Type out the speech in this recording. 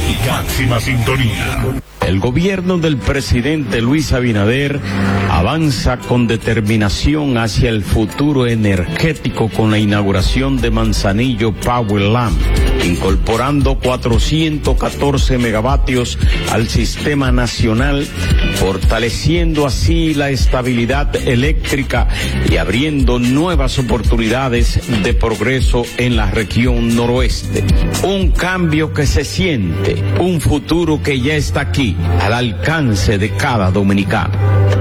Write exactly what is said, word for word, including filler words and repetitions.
Máxima sintonía. El gobierno del presidente Luis Abinader avanza con determinación hacia el futuro energético con la inauguración de Manzanillo Power Lamp, incorporando cuatrocientos catorce megavatios al sistema nacional, fortaleciendo así la estabilidad eléctrica y abriendo nuevas oportunidades de progreso en la región noroeste. Un cambio que se siente, un futuro que ya está aquí, al alcance de cada dominicano.